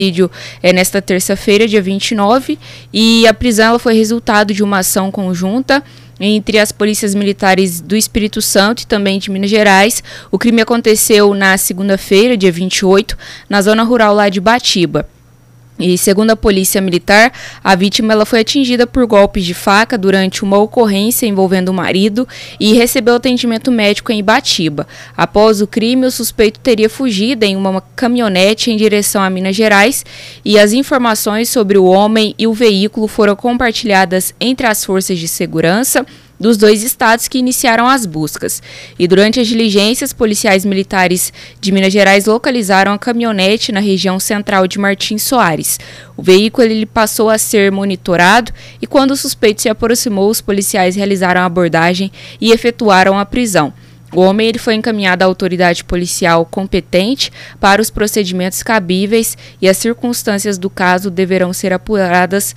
nesta terça-feira, dia 29, e a prisão ela foi resultado de uma ação conjunta entre as polícias militares do Espírito Santo e também de Minas Gerais. O crime aconteceu na segunda-feira, dia 28, na zona rural lá de Batiba. E segundo a polícia militar, a vítima ela foi atingida por golpes de faca durante uma ocorrência envolvendo o marido e recebeu atendimento médico em Ibatiba. Após o crime, o suspeito teria fugido em uma caminhonete em direção a Minas Gerais e as informações sobre o homem e o veículo foram compartilhadas entre as forças de segurança dos dois estados que iniciaram as buscas. E durante as diligências, policiais militares de Minas Gerais localizaram a caminhonete na região central de Martins Soares. O veículo ele passou a ser monitorado e quando o suspeito se aproximou, os policiais realizaram a abordagem e efetuaram a prisão. O homem ele foi encaminhado à autoridade policial competente para os procedimentos cabíveis e as circunstâncias do caso deverão ser apuradas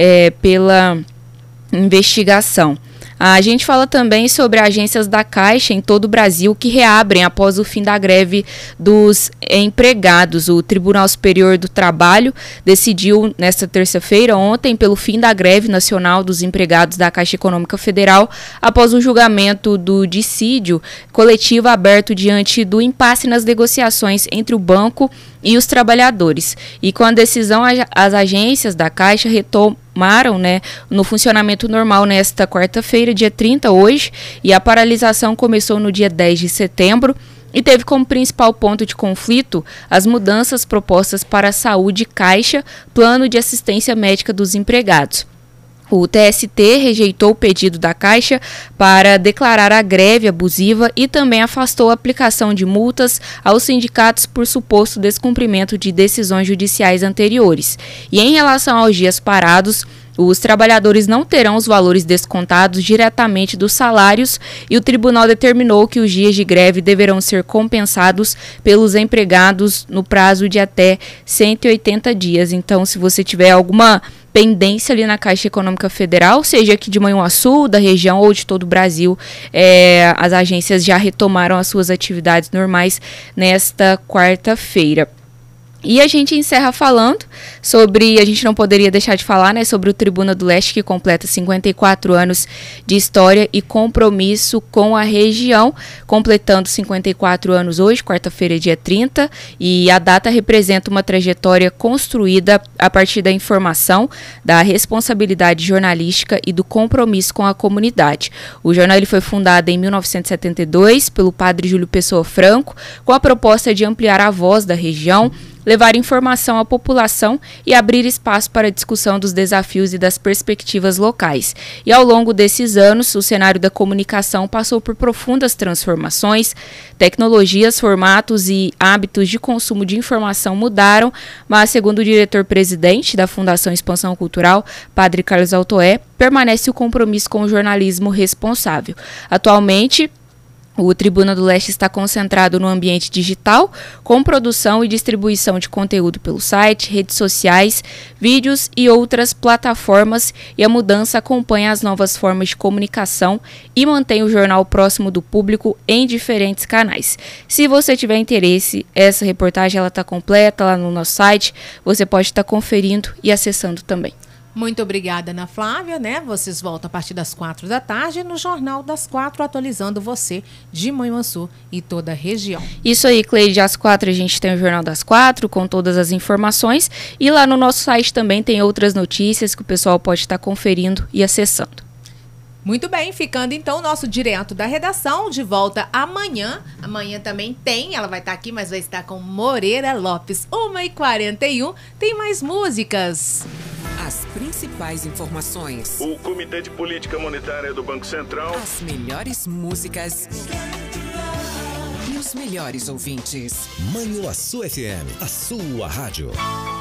pela investigação. A gente fala também sobre agências da Caixa em todo o Brasil que reabrem após o fim da greve dos empregados. O Tribunal Superior do Trabalho decidiu nesta terça-feira, ontem, pelo fim da greve nacional dos empregados da Caixa Econômica Federal após o julgamento do dissídio coletivo aberto diante do impasse nas negociações entre o banco e os trabalhadores. E com a decisão, as agências da Caixa retomaram no funcionamento normal nesta quarta-feira, dia 30 hoje, e a paralisação começou no dia 10 de setembro e teve como principal ponto de conflito as mudanças propostas para a saúde Caixa, plano de assistência médica dos empregados. O TST rejeitou o pedido da Caixa para declarar a greve abusiva e também afastou a aplicação de multas aos sindicatos por suposto descumprimento de decisões judiciais anteriores. E em relação aos dias parados, os trabalhadores não terão os valores descontados diretamente dos salários e o tribunal determinou que os dias de greve deverão ser compensados pelos empregados no prazo de até 180 dias. Então, se você tiver alguma pendência ali na Caixa Econômica Federal, seja aqui de Manhuaçu, da região ou de todo o Brasil, as agências já retomaram as suas atividades normais nesta quarta-feira. E a gente encerra falando sobre, a gente não poderia deixar de falar, sobre o Tribuna do Leste, que completa 54 anos de história e compromisso com a região, completando 54 anos hoje, quarta-feira, dia 30, e a data representa uma trajetória construída a partir da informação, da responsabilidade jornalística e do compromisso com a comunidade. O jornal ele foi fundado em 1972 pelo padre Júlio Pessoa Franco, com a proposta de ampliar a voz da região, levar informação à população e abrir espaço para a discussão dos desafios e das perspectivas locais. E ao longo desses anos, o cenário da comunicação passou por profundas transformações, tecnologias, formatos e hábitos de consumo de informação mudaram, mas, segundo o diretor-presidente da Fundação Expansão Cultural, Padre Carlos Altoé, permanece o compromisso com o jornalismo responsável. Atualmente, o Tribuna do Leste está concentrado no ambiente digital, com produção e distribuição de conteúdo pelo site, redes sociais, vídeos e outras plataformas, e a mudança acompanha as novas formas de comunicação e mantém o jornal próximo do público em diferentes canais. Se você tiver interesse, essa reportagem está completa lá no nosso site, você pode estar conferindo e acessando também. Muito obrigada, Ana Flávia, Vocês voltam a partir das 4 da tarde no Jornal das 4, atualizando você de Manhuaçu e toda a região. Isso aí, Cleide, às 4 a gente tem o Jornal das 4 com todas as informações e lá no nosso site também tem outras notícias que o pessoal pode estar conferindo e acessando. Muito bem, ficando então o nosso direto da redação, de volta amanhã. Amanhã também tem, ela vai estar aqui, mas vai estar com Moreira Lopes. 1h41, tem mais músicas. As principais informações. O Comitê de Política Monetária do Banco Central. As melhores músicas. E os melhores ouvintes. Manhuaçu FM, a sua rádio.